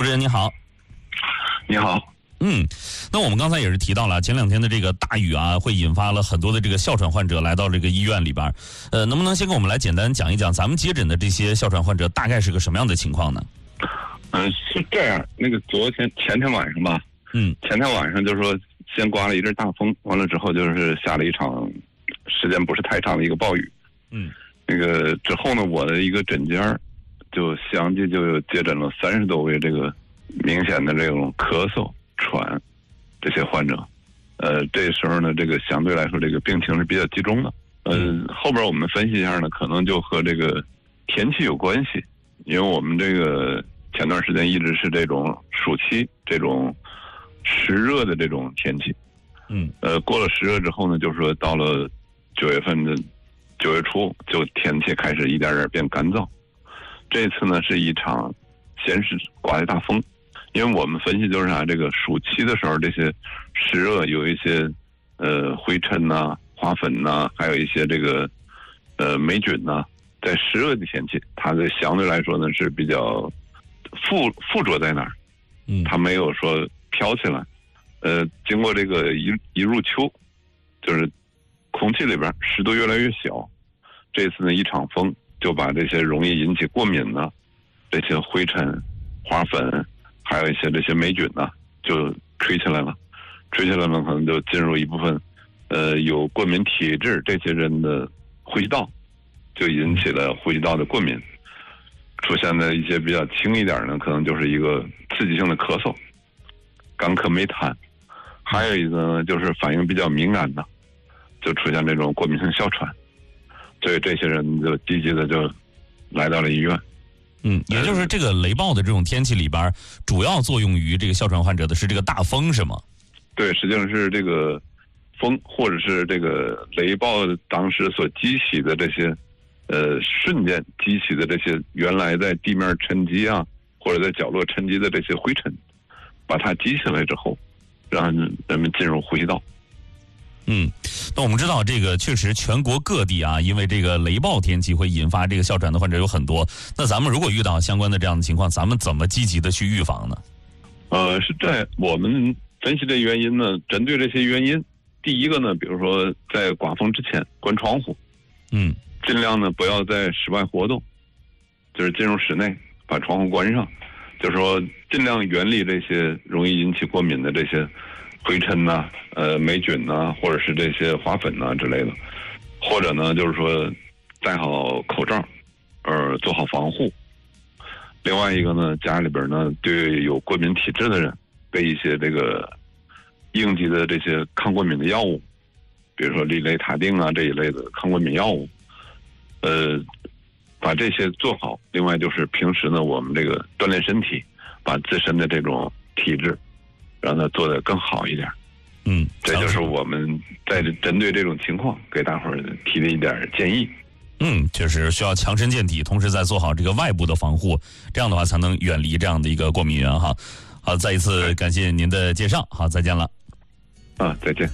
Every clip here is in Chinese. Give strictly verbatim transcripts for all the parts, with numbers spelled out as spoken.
人你好。 你好。 嗯，那我们刚才也是提到了前两天的这个大雨啊，会引发了很多的这个哮喘患者来到这个医院里边。呃，能不能先给我们来简单讲一讲咱们接诊的这些哮喘患者大概是个什么样的情况呢？ 嗯、呃，是这样，那个昨天前天晚上吧， 嗯， 前天晚上就是说先刮了一阵大风，完了之后就是下了一场时间不是太长的一个暴雨。 嗯， 那个之后呢，我的一个诊间就相继就接诊了三十多位这个明显的这种咳嗽、喘这些患者。呃，这时候呢，这个相对来说这个病情是比较集中的。呃，后边我们分析一下呢，可能就和这个天气有关系，因为我们这个前段时间一直是这种暑期这种湿热的这种天气。 嗯， 呃，过了湿热之后呢，就是说到了九月份的九月初，就天气开始一点点变干燥。这次呢是一场先是刮的大风，因为我们分析就是啥、啊，这个暑期的时候，这些湿热有一些呃灰尘呐、啊、花粉呐、啊，还有一些这个呃霉菌呐、啊，在湿热的天气，它的相对来说呢是比较附附着在那儿， 嗯， 它没有说飘起来。呃，经过这个一一入秋，就是空气里边湿度越来越小，这次呢一场风就把这些容易引起过敏的这些灰尘、花粉，还有一些这些霉菌呢，就吹起来了。吹起来呢，可能就进入一部分，呃，有过敏体质这些人的呼吸道，就引起了呼吸道的过敏。出现的一些比较轻一点呢，可能就是一个刺激性的咳嗽、干咳没痰，还有一个呢就是反应比较敏感的，就出现这种过敏性哮喘。所以这些人就积极的就来到了医院。 嗯，也就是这个雷暴的这种天气里边，主要作用于这个哮喘患者的是这个大风，是吗？ 对，实际上是这个风或者是这个雷暴当时所激起的这些呃瞬间激起的这些原来在地面沉积啊，或者在角落沉积的这些灰尘，把它激起来之后，让人们进入呼吸道。 嗯，那我们知道这个确实全国各地啊，因为这个雷暴天气会引发这个哮喘的患者有很多。那咱们如果遇到相关的这样的情况，咱们怎么积极的去预防呢？ 呃，是这样，我们分析这原因呢，针对这些原因，第一个呢，比如说在刮风之前关窗户， 嗯， 尽量呢不要在室外活动，就是进入室内把窗户关上，就是说尽量远离这些容易引起过敏的这些灰尘呐、啊、呃霉菌呐、啊，或者是这些花粉呐、啊、之类的，或者呢就是说戴好口罩，呃做好防护。另外一个呢，家里边呢对有过敏体质的人备一些这个应急的这些抗过敏的药物，比如说利雷他定啊这一类的抗过敏药物，呃把这些做好。另外就是平时呢我们这个锻炼身体，把自身的这种体质让它做得更好一点。 嗯， 这就是我们在针对这种情况给大伙儿提的一点建议。 嗯，就是需要强身健体，同时再做好这个外部的防护，这样的话才能远离这样的一个过敏源哈。好，再一次感谢您的介绍，好，再见了。 啊，再见。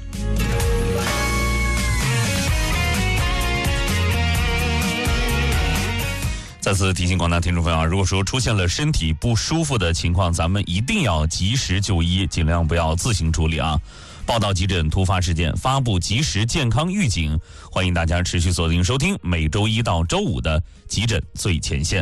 再次提醒广大听众朋友啊，如果说出现了身体不舒服的情况，咱们一定要及时就医，尽量不要自行处理啊。报道急诊突发事件，发布及时健康预警，欢迎大家持续锁定收听每周一到周五的急诊最前线。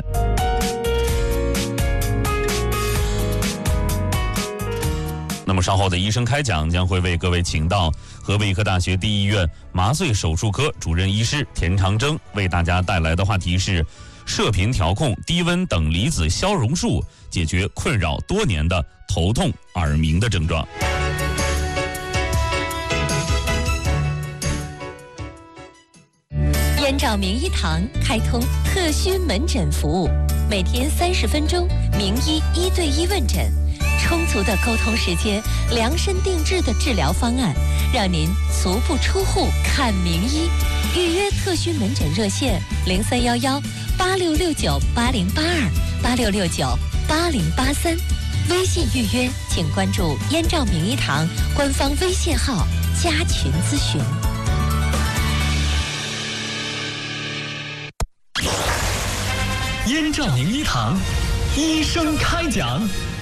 那么稍后的医生开讲将会为各位请到河北医科大学第一医院麻醉手术科主任医师田长征，为大家带来的话题是射频调控低温等离子消融术，解决困扰多年的头痛、耳鸣的症状。 燕赵名医堂开通特需门诊服务，每天三十分钟，名医一对一问诊，充足的沟通时间，量身定制的治疗方案，让您足不出户看名医。预约特需门诊热线零三幺幺八六六九八零八二八六六九八零八三，微信预约请关注燕赵名医堂官方微信号加群咨询。 燕赵名医堂，医生开讲。